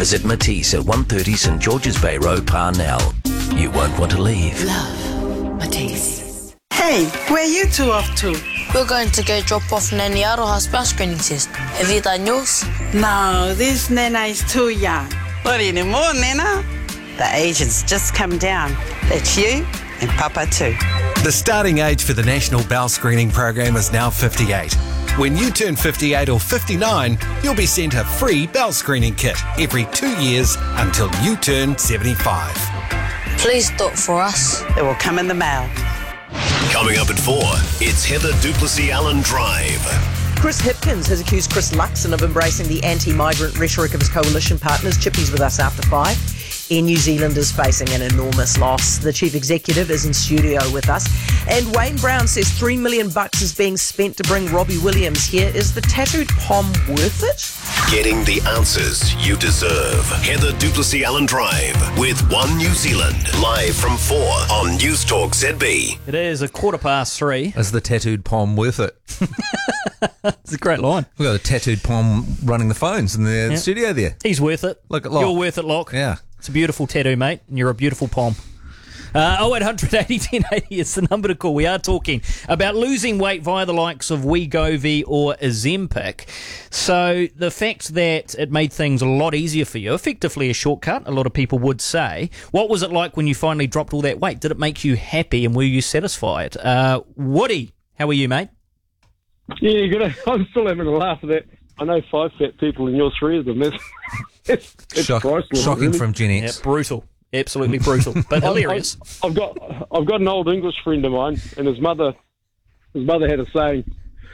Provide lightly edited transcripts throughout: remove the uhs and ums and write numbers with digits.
Visit Matisse at 130 St George's Bay Road, Parnell. You won't want to leave. Love, Matisse. Hey, where you two off to? We're going to go drop off Nanny Aroha's bell screening test. Have you done yours? No, this Nana is too young. Not anymore, Nana. The age has just come down. That's you and Papa too. The starting age for the National Bell Screening Program is now 58. When you turn 58 or 59, you'll be sent a free bell screening kit every 2 years until you turn 75. Please stop for us. It will come in the mail. Coming up at 4, it's Heather Duplessis-Allen Drive. Chris Hipkins has accused Chris Luxon of embracing the anti-migrant rhetoric of his coalition partners. Chippy's with us after 5. Air New Zealand is facing an enormous loss. The chief executive is in studio with us. And Wayne Brown says $3 million is being spent to bring Robbie Williams here. Is the tattooed pom worth it? Getting the answers you deserve. Heather Duplessis-Allen Drive with One New Zealand. Live from 4 on News Talk ZB. It is 3:15. Is the tattooed pom worth it? It's a great line. We've got a tattooed pom running the phones in the studio there. He's worth it. Look at Locke. You're worth it, Locke. Yeah. It's a beautiful tattoo, mate, and you're a beautiful pom. 0800 80 1080 is the number to call. We are talking about losing weight via the likes of Wegovy or Ozempic. So the fact that it made things a lot easier for you, effectively a shortcut, a lot of people would say. What was it like when you finally dropped all that weight? Did it make you happy and were you satisfied? Woody, how are you, mate? Yeah, good. I'm still having a laugh at that. I know 5 fat people and you're 3 of them. It's priceless. Shocking really. from Gen X. Yeah, brutal. Absolutely brutal, but hilarious. I've got an old English friend of mine, and his mother had a saying: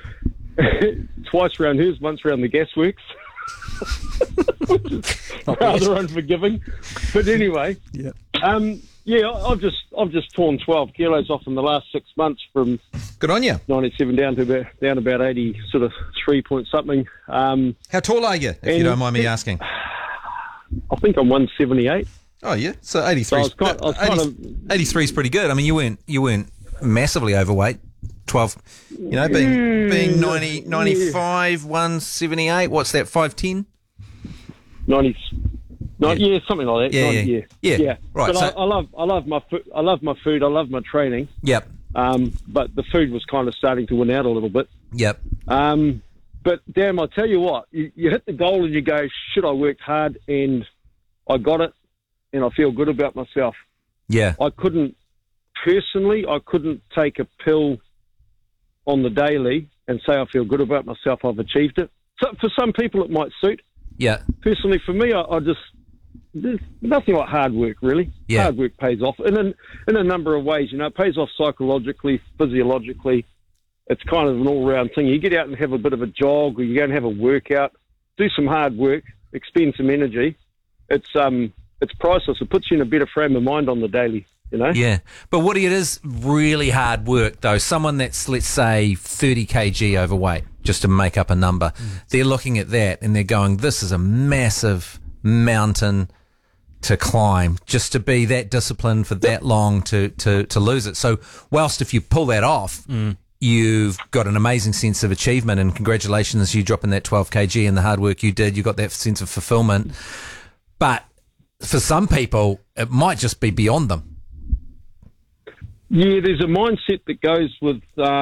twice round hers, once round the gasworks. Which is rather unforgiving. But anyway, I've just torn 12 kilos off in the last 6 months from Good on you. 97 down about 80, sort of 3 point something. How tall are you, if you don't mind me asking? I think I'm 178. Oh yeah, so 83. So I was kind of 83 is pretty good. I mean, you weren't massively overweight. 12, being 90, 95, 178. What's that? 5'10"? 90. Yeah, something like that. Yeah. Right. But I love my food. I love my food. I love my training. Yep. But the food was kind of starting to win out a little bit. Yep. But damn, I tell you what, you hit the goal and you go, shit, I worked hard and I got it. And I feel good about myself. Yeah. I couldn't take a pill on the daily and say I feel good about myself, I've achieved it. So for some people it might suit. Yeah. Personally, for me, there's nothing like hard work, really. Yeah. Hard work pays off in a number of ways. It pays off psychologically, physiologically. It's kind of an all-round thing. You get out and have a bit of a jog, or you go and have a workout, do some hard work, expend some energy. It's priceless. It puts you in a better frame of mind on the daily, Yeah. But Woody, it is really hard work, though. Someone that's, let's say, 30 kg overweight, just to make up a number, they're looking at that and they're going, this is a massive mountain to climb, just to be that disciplined for that long to lose it. So whilst if you pull that off, you've got an amazing sense of achievement, and congratulations, you dropping that 12 kg and the hard work you did, you got that sense of fulfillment. But for some people, it might just be beyond them. Yeah, there's a mindset that goes with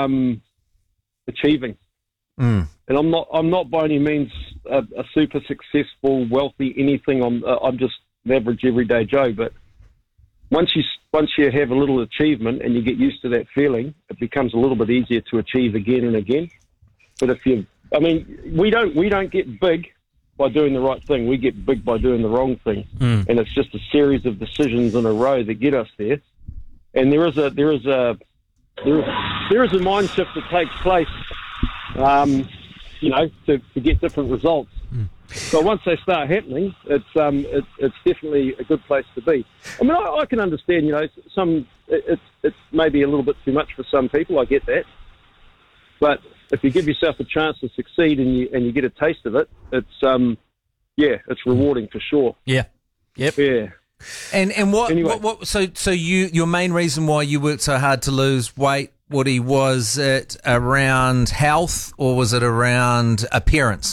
achieving, and I'm not by any means a super successful, wealthy anything. I'm just an average, everyday Joe. But once you have a little achievement and you get used to that feeling, it becomes a little bit easier to achieve again and again. But we don't get big by doing the right thing. We get big by doing the wrong thing, and it's just a series of decisions in a row that get us there. And there is a mind shift that takes place, to get different results. So once they start happening, it's definitely a good place to be. I mean, I can understand, it's maybe a little bit too much for some people. I get that, but if you give yourself a chance to succeed and you get a taste of it, it's rewarding for sure. Yeah. Yep. Yeah. And what? Anyway. So your main reason why you worked so hard to lose weight, Woody, was it around health or was it around appearance?